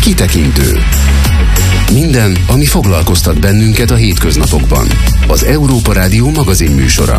Kitekintő. Minden, ami foglalkoztat bennünket a hétköznapokban. Az Európa Rádió magazinműsora.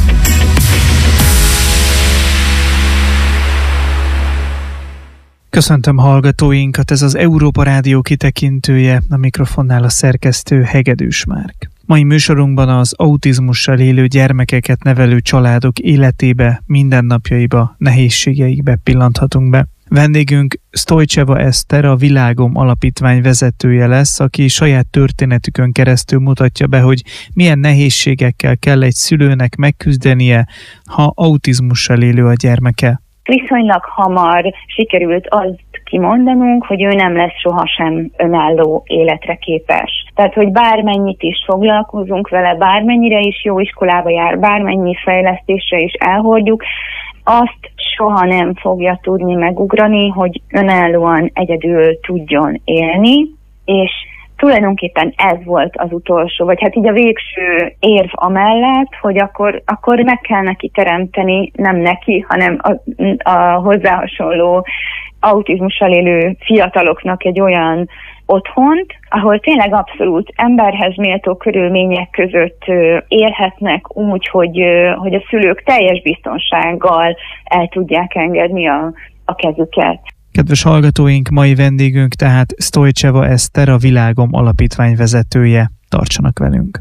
Köszöntöm hallgatóinkat, ez az Európa Rádió kitekintője, a mikrofonnál a szerkesztő Hegedűs Márk. Mai műsorunkban az autizmussal élő gyermekeket nevelő családok életébe, mindennapjaiba, nehézségeikbe pillanthatunk be. Vendégünk Sztojcseva Eszter, a Világom Alapítvány vezetője lesz, aki saját történetükön keresztül mutatja be, hogy milyen nehézségekkel kell egy szülőnek megküzdenie, ha autizmussal élő a gyermeke. Viszonylag hamar sikerült azt kimondanunk, hogy ő nem lesz sohasem önálló életre képes. Tehát, hogy bármennyit is foglalkozunk vele, bármennyire is jó iskolába jár, bármennyi fejlesztésre is elhordjuk, azt soha nem fogja tudni megugrani, hogy önállóan egyedül tudjon élni, és tulajdonképpen ez volt az utolsó, vagy hát így a végső érv amellett, hogy akkor meg kell neki teremteni, nem neki, hanem a hozzá hasonló autizmussal élő fiataloknak egy olyan otthont, ahol tényleg abszolút emberhez méltó körülmények között élhetnek úgy, hogy a szülők teljes biztonsággal el tudják engedni a kezüket. Kedves hallgatóink, mai vendégünk tehát Sztojcseva Eszter, a Világom Alapítvány vezetője. Tartsanak velünk!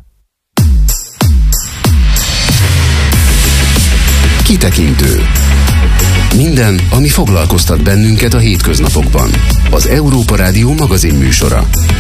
Kitekintő. Minden, ami foglalkoztat bennünket a hétköznapokban. Az Európa Rádió magazinműsora.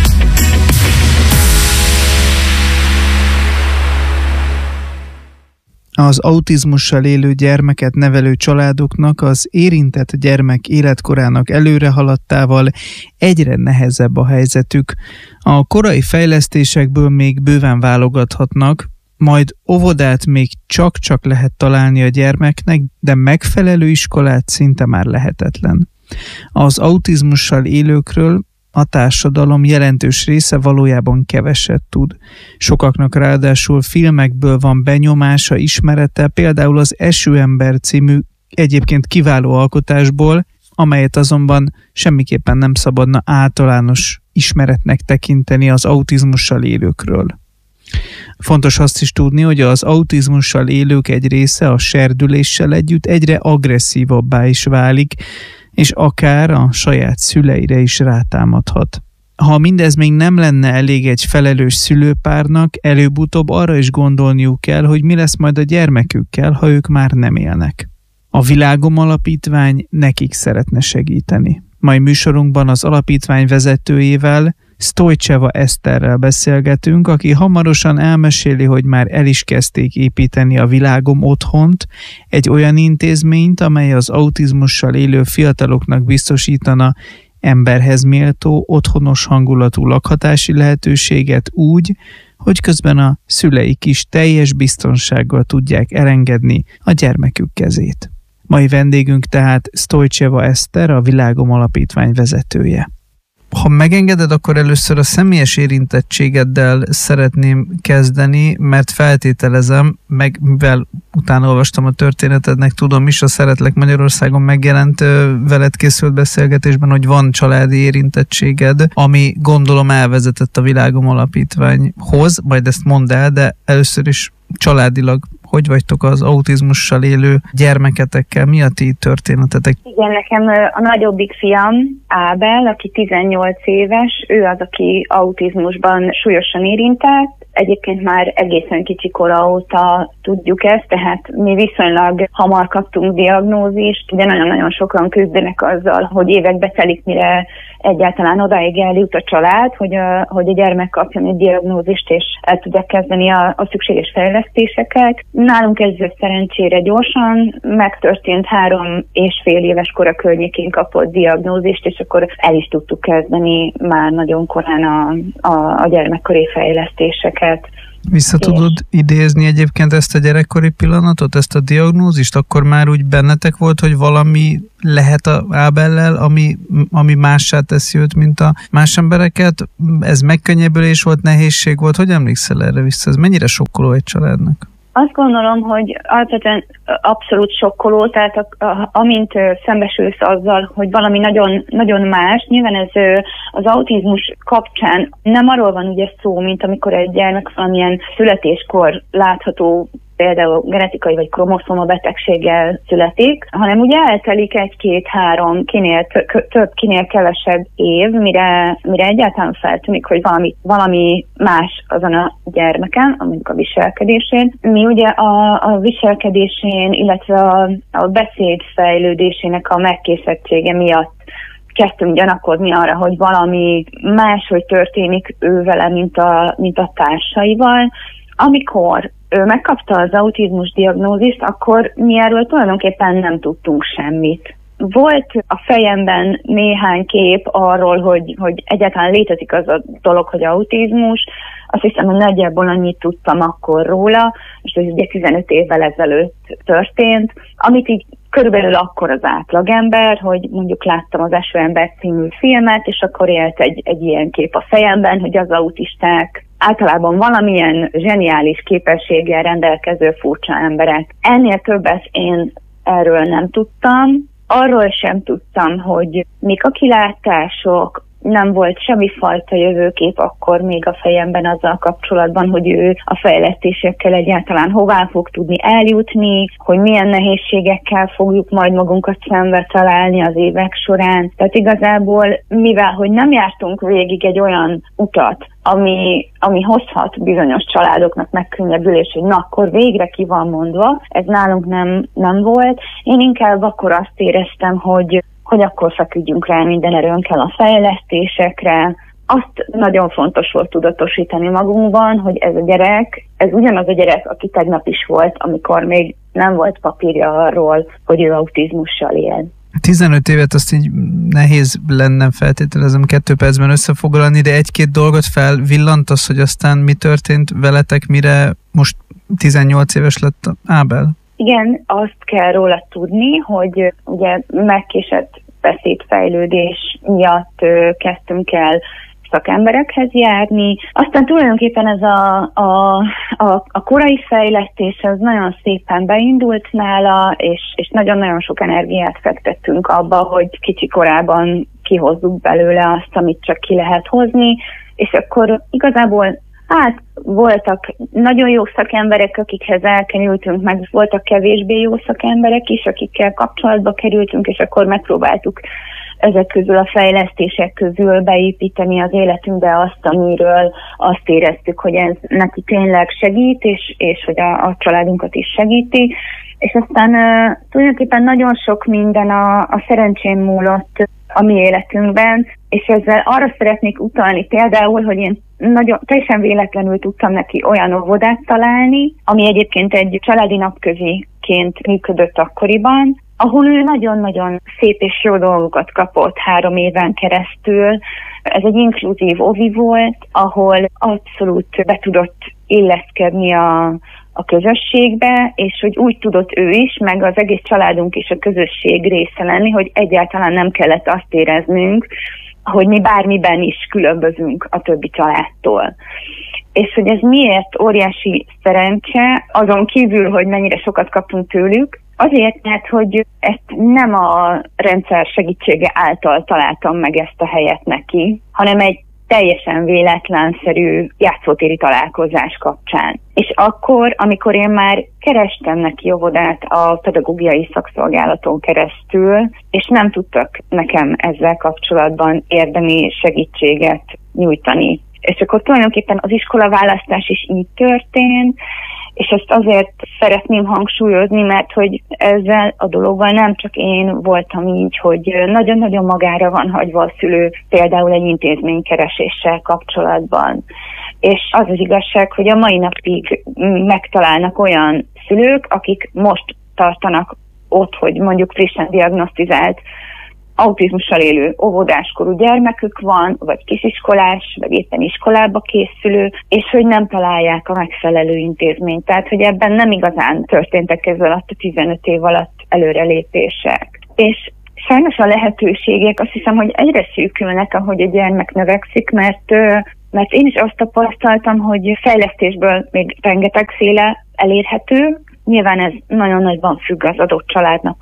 Az autizmussal élő gyermeket nevelő családoknak az érintett gyermek életkorának előrehaladtával egyre nehezebb a helyzetük. A korai fejlesztésekből még bőven válogathatnak, majd óvodát még csak-csak lehet találni a gyermeknek, de megfelelő iskolát szinte már lehetetlen. Az autizmussal élőkről a társadalom jelentős része valójában keveset tud. Sokaknak ráadásul filmekből van benyomása, ismerete, például az Esőember című egyébként kiváló alkotásból, amelyet azonban semmiképpen nem szabadna általános ismeretnek tekinteni az autizmussal élőkről. Fontos azt is tudni, hogy az autizmussal élők egy része a serdüléssel együtt egyre agresszívabbá is válik, és akár a saját szüleire is rátámadhat. Ha mindez még nem lenne elég egy felelős szülőpárnak, előbb-utóbb arra is gondolniuk kell, hogy mi lesz majd a gyermekükkel, ha ők már nem élnek. A Világom Alapítvány nekik szeretne segíteni. Mai műsorunkban az alapítvány vezetőjével, Sztojcseva Eszterrel beszélgetünk, aki hamarosan elmeséli, hogy már el is kezdték építeni a Világom otthont, egy olyan intézményt, amely az autizmussal élő fiataloknak biztosítana emberhez méltó, otthonos hangulatú lakhatási lehetőséget úgy, hogy közben a szüleik is teljes biztonsággal tudják elengedni a gyermekük kezét. Mai vendégünk tehát Sztojcseva Eszter, a Világom Alapítvány vezetője. Ha megengeded, akkor először a személyes érintettségeddel szeretném kezdeni, mert feltételezem, meg mivel utána olvastam a történetednek, tudom is, a Szeretlek Magyarországon megjelent veled készült beszélgetésben, hogy van családi érintettséged, ami gondolom elvezetett a Világom Alapítványhoz, majd ezt mondd el, de először is családilag hogy vagytok az autizmussal élő gyermeketekkel? Mi a ti történetetek? Igen, nekem a nagyobbik fiam, Ábel, aki 18 éves, ő az, aki autizmusban súlyosan érintett. Egyébként már egészen kicsi kora óta tudjuk ezt, tehát mi viszonylag hamar kaptunk diagnózist. Ugye nagyon-nagyon sokan küzdenek azzal, hogy évekbe telik, mire egyáltalán odáig eljut a család, hogy a gyermek kapjon egy diagnózist, és el tudják kezdeni a szükséges fejlesztéseket. Nálunk ez szerencsére gyorsan megtörtént, 3,5 éves kora környékén kapott diagnózist, és akkor el is tudtuk kezdeni már nagyon korán a gyermekkori fejlesztéseket. Vissza tudod idézni egyébként ezt a gyerekkori pillanatot, ezt a diagnózist? Akkor már úgy bennetek volt, hogy valami lehet a Ábellel, ami mássá teszi őt, mint a más embereket? Ez megkönnyebbülés volt, nehézség volt? Hogy emlékszel erre vissza? Ez mennyire sokkoló egy családnak? Azt gondolom, hogy alapvetően abszolút sokkoló, tehát amint szembesülsz azzal, hogy valami nagyon, nagyon más, nyilván ez az autizmus kapcsán nem arról van ugye szó, mint amikor egy gyermek valamilyen születéskor látható, például genetikai vagy kromoszoma betegséggel születik, hanem ugye eltelik 1-2-3, kinél kevesebb év, mire egyáltalán feltűnik, hogy valami más azon a gyermeken, mondjuk a viselkedésén. Mi ugye a viselkedésén, illetve a beszéd fejlődésének a megkészettsége miatt kezdtünk gyanakodni arra, hogy valami máshogy történik ő vele, mint a társaival. Amikor ő megkapta az autizmus diagnózist, akkor mi erről tulajdonképpen nem tudtunk semmit. Volt a fejemben néhány kép arról, hogy egyáltalán létezik az a dolog, hogy autizmus. Azt hiszem, hogy nagyjából annyit tudtam akkor róla, és ez ugye 15 évvel ezelőtt történt, amit így körülbelül akkor az átlagember, hogy mondjuk láttam az Esőember című filmet, és akkor élt egy ilyen kép a fejemben, hogy az autisták általában valamilyen zseniális képességgel rendelkező furcsa emberek. Ennél többet én erről nem tudtam. Arról sem tudtam, hogy mik a kilátások, nem volt semmifajta jövőkép akkor még a fejemben azzal kapcsolatban, hogy ő a fejlesztésekkel egyáltalán hová fog tudni eljutni, hogy milyen nehézségekkel fogjuk majd magunkat szembe találni az évek során. Tehát igazából, mivel hogy nem jártunk végig egy olyan utat, ami hozhat bizonyos családoknak megkönnyebbülés, hogy na, akkor végre ki van mondva, ez nálunk nem volt. Én inkább akkor azt éreztem, hogy akkor feküdjünk rá minden erőnkkel a fejlesztésekre. Azt nagyon fontos volt tudatosítani magunkban, hogy ez a gyerek, ez ugyanaz a gyerek, aki tegnap is volt, amikor még nem volt papírja arról, hogy ő autizmussal él. 15 évet azt így nehéz lenne, feltételezem 2 percben összefoglalni, de 1-2 dolgot felvillantasz, hogy aztán mi történt veletek, mire most 18 éves lett Ábel? Igen, azt kell róla tudni, hogy ugye megkésett beszédfejlődés miatt kezdtünk el szakemberekhez járni. Aztán tulajdonképpen ez a korai fejlesztés az nagyon szépen beindult nála, és nagyon-nagyon sok energiát fektettünk abba, hogy kicsi korában kihozzuk belőle azt, amit csak ki lehet hozni, és akkor igazából voltak nagyon jó szakemberek, akikhez elkerültünk, meg voltak kevésbé jó szakemberek is, akikkel kapcsolatba kerültünk, és akkor megpróbáltuk ezek közül a fejlesztések közül beépíteni az életünkbe azt, amiről azt éreztük, hogy ez neki tényleg segít, és hogy a családunkat is segíti. És aztán tulajdonképpen nagyon sok minden a szerencsén múlott a mi életünkben, és ezzel arra szeretnék utalni például, hogy én teljesen véletlenül tudtam neki olyan óvodát találni, ami egyébként egy családi napköziként működött akkoriban, ahol ő nagyon-nagyon szép és jó dolgokat kapott 3 éven keresztül. Ez egy inkluzív ovi volt, ahol abszolút be tudott illeszkedni a közösségbe, és hogy úgy tudott ő is, meg az egész családunk is a közösség része lenni, hogy egyáltalán nem kellett azt éreznünk, hogy mi bármiben is különbözünk a többi családtól. És hogy ez miért óriási szerencse, azon kívül, hogy mennyire sokat kaptunk tőlük, azért, mert hogy ezt nem a rendszer segítsége által találtam meg ezt a helyet neki, hanem egy teljesen véletlenszerű játszótéri találkozás kapcsán. És akkor, amikor én már kerestem neki óvodát a pedagógiai szakszolgálaton keresztül, és nem tudtak nekem ezzel kapcsolatban érdemi segítséget nyújtani. És akkor tulajdonképpen az iskolaválasztás is így történt, és ezt azért szeretném hangsúlyozni, mert hogy ezzel a dologgal nem csak én voltam így, hogy nagyon-nagyon magára van hagyva a szülő, például egy intézménykereséssel kapcsolatban. És az az igazság, hogy a mai napig megtalálnak olyan szülők, akik most tartanak ott, hogy mondjuk frissen diagnosztizált autizmussal élő óvodáskorú gyermekük van, vagy kisiskolás, vagy éppen iskolába készülő, és hogy nem találják a megfelelő intézményt. Tehát, hogy ebben nem igazán történtek ez alatt a 15 év alatt előrelépések. És sajnos a lehetőségek azt hiszem, hogy egyre szűkülnek, ahogy a gyermek növekszik, mert mert én is azt tapasztaltam, hogy fejlesztésből még rengetegféle elérhető. Nyilván ez nagyon nagyban függ az adott családnak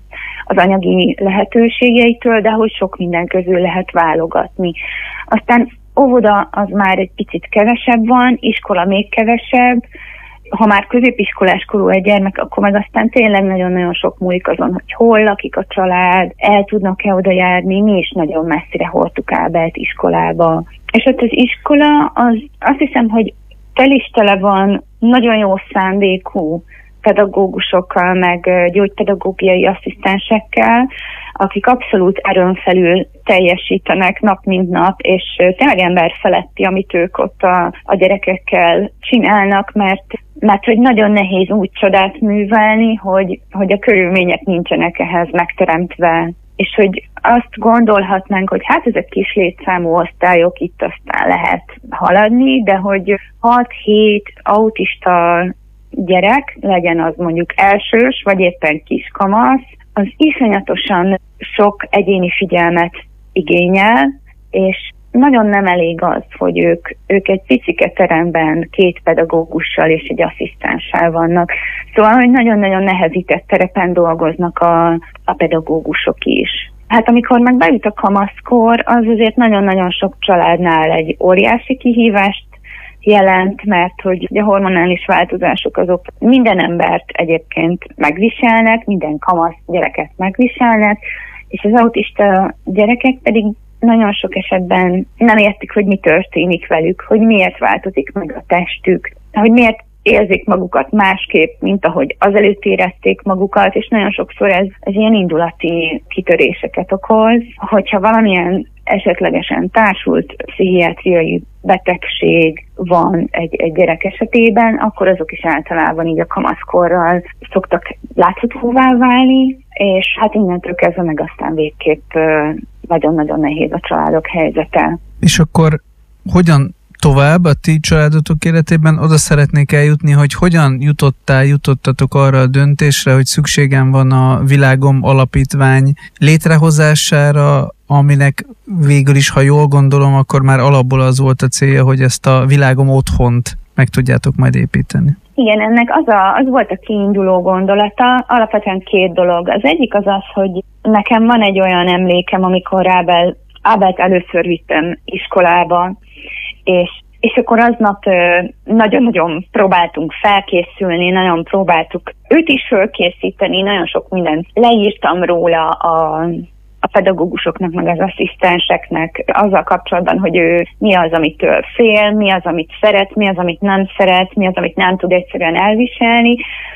az anyagi lehetőségeitől, de hogy sok minden közül lehet válogatni. Aztán óvoda az már egy picit kevesebb van, iskola még kevesebb. Ha már középiskolás korú egy gyermek, akkor meg aztán tényleg nagyon-nagyon sok múlik azon, hogy hol lakik a család, el tudnak-e oda járni, mi is nagyon messzire hordtuk Ábelt iskolába. És ott az iskola, azt hiszem, hogy tele van nagyon jó szándékú pedagógusokkal, meg gyógypedagógiai asszisztensekkel, akik abszolút erőn felül teljesítenek nap mint nap, és tényleg ember feletti, amit ők ott a gyerekekkel csinálnak, mert hogy nagyon nehéz úgy csodát művelni, hogy a körülmények nincsenek ehhez megteremtve. És hogy azt gondolhatnánk, hogy hát ezek kis létszámú osztályok, itt aztán lehet haladni, de hogy 6-7 autista gyerek, legyen az mondjuk elsős, vagy éppen kiskamasz, az iszonyatosan sok egyéni figyelmet igényel, és nagyon nem elég az, hogy ők egy picike teremben 2 pedagógussal és egy asszisztenssel vannak. Szóval, hogy nagyon-nagyon nehezített terepen dolgoznak a pedagógusok is. Hát amikor meg bejut a kamaszkor, az azért nagyon-nagyon sok családnál egy óriási kihívást jelent, mert hogy a hormonális változások azok minden embert egyébként megviselnek, minden kamasz gyereket megviselnek, és az autista gyerekek pedig nagyon sok esetben nem értik, hogy mi történik velük, hogy miért változik meg a testük, hogy miért érzik magukat másképp, mint ahogy azelőtt érezték magukat, és nagyon sokszor ez ilyen indulati kitöréseket okoz. Hogyha valamilyen esetlegesen társult pszichiátriai betegség van egy gyerek esetében, akkor azok is általában így a kamaszkorral szoktak láthatóvá válni, és hát innentől kezdve meg aztán végképp nagyon-nagyon nehéz a családok helyzete. És akkor hogyan tovább a ti családotok életében? Oda szeretnék eljutni, hogy hogyan jutottatok arra a döntésre, hogy szükségem van a Világom Alapítvány létrehozására, aminek végül is, ha jól gondolom, akkor már alapból az volt a célja, hogy ezt a Világom Otthont meg tudjátok majd építeni. Igen, ennek az volt a kiinduló gondolata, alapvetően 2 dolog. Az egyik az, hogy nekem van egy olyan emlékem, amikor Ábelt először vittem iskolába, és akkor aznap nagyon-nagyon próbáltunk felkészülni, nagyon próbáltuk őt is fölkészíteni, nagyon sok mindent leírtam róla a pedagógusoknak, meg az asszisztenseknek azzal kapcsolatban, hogy ő mi az, amitől fél, mi az, amit szeret, mi az, amit nem szeret, mi az, amit nem tud egyszerűen elviselni,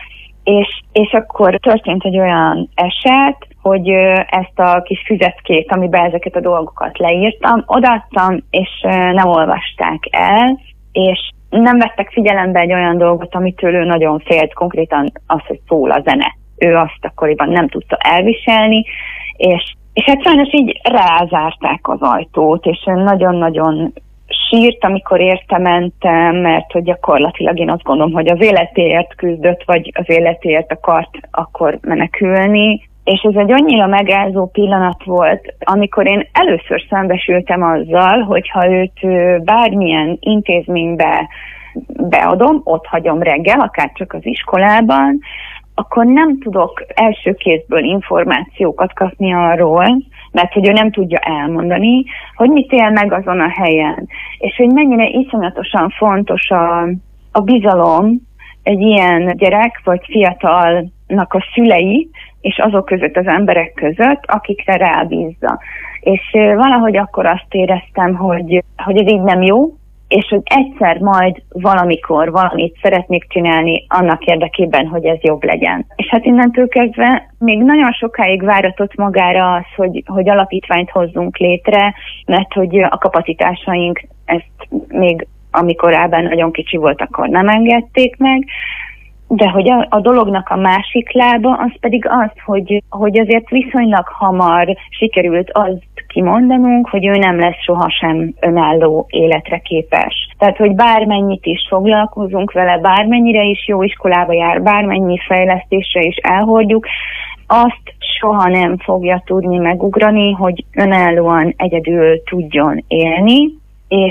és akkor történt egy olyan eset, hogy ezt a kis füzetkét, amiben ezeket a dolgokat leírtam, odaadtam, és nem olvasták el, és nem vettek figyelembe egy olyan dolgot, amitől ő nagyon félt, konkrétan az, hogy szól a zene. Ő azt akkoriban nem tudta elviselni, és hát sajnos így rázárták az ajtót, és nagyon-nagyon sírt, amikor érte mentem, mert hogy gyakorlatilag én azt gondolom, hogy az életéért küzdött, vagy az életéért akart akkor menekülni. És ez egy annyira megrázó pillanat volt, amikor én először szembesültem azzal, hogyha őt bármilyen intézménybe beadom, ott hagyom reggel, akár csak az iskolában, akkor nem tudok első kézből információkat kapni arról, mert hogy ő nem tudja elmondani, hogy mit él meg azon a helyen. És hogy mennyire iszonyatosan fontos a bizalom egy ilyen gyerek vagy fiatalnak a szülei, és azok között az emberek között, akikre rábízza. És valahogy akkor azt éreztem, hogy ez így nem jó, és hogy egyszer majd valamikor valamit szeretnék csinálni annak érdekében, hogy ez jobb legyen. És hát innentől kezdve még nagyon sokáig váratott magára az, hogy alapítványt hozzunk létre, mert hogy a kapacitásaink ezt még amikor Ábel nagyon kicsi volt, akkor nem engedték meg, de hogy a dolognak a másik lába, az pedig az, hogy azért viszonylag hamar sikerült azt kimondanunk, hogy ő nem lesz sohasem önálló életre képes. Tehát, hogy bármennyit is foglalkozunk vele, bármennyire is jó iskolába jár, bármennyi fejlesztésre is elhordjuk, azt soha nem fogja tudni megugrani, hogy önállóan egyedül tudjon élni, és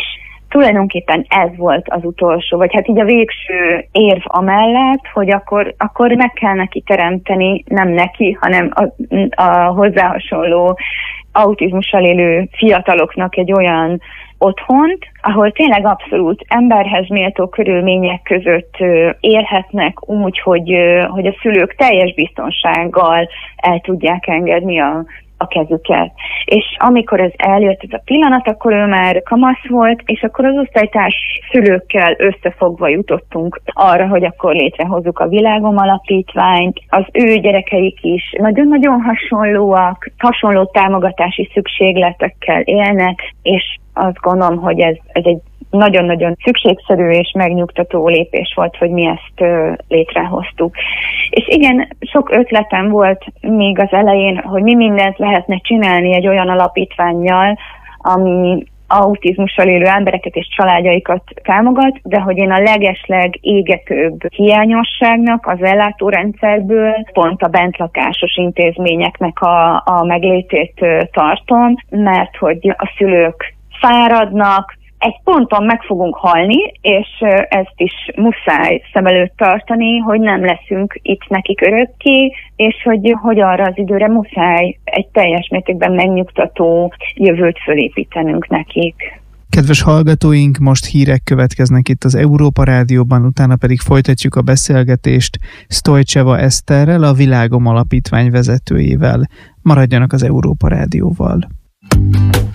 tulajdonképpen ez volt az utolsó, vagy hát így a végső érv amellett, hogy akkor meg kell neki teremteni, nem neki, hanem a hozzá hasonló autizmussal élő fiataloknak egy olyan otthont, ahol tényleg abszolút emberhez méltó körülmények között élhetnek úgy, hogy a szülők teljes biztonsággal el tudják engedni a kezüket. És amikor ez eljött ez a pillanat, akkor ő már kamasz volt, és akkor az osztálytárs szülőkkel összefogva jutottunk arra, hogy akkor létrehozzuk a Világom Alapítványt. Az ő gyerekeik is nagyon-nagyon hasonlóak, hasonló támogatási szükségletekkel élnek, és azt gondolom, hogy ez egy nagyon-nagyon szükségszerű és megnyugtató lépés volt, hogy mi ezt létrehoztuk. És igen, sok ötletem volt még az elején, hogy mi mindent lehetne csinálni egy olyan alapítvánnyal, ami autizmussal élő embereket és családjaikat támogat, de hogy én a legesleg égetőbb hiányosságnak az ellátórendszerből pont a bentlakásos intézményeknek a meglétét tartom, mert hogy a szülők fáradnak, egy ponton meg fogunk halni, és ezt is muszáj szem előtt tartani, hogy nem leszünk itt nekik örökké, és hogy arra az időre muszáj egy teljes mértékben megnyugtató jövőt fölépítenünk nekik. Kedves hallgatóink, most hírek következnek itt az Európa Rádióban, utána pedig folytatjuk a beszélgetést Sztojcseva Eszterrel, a Világom Alapítvány vezetőjével. Maradjanak az Európa Rádióval.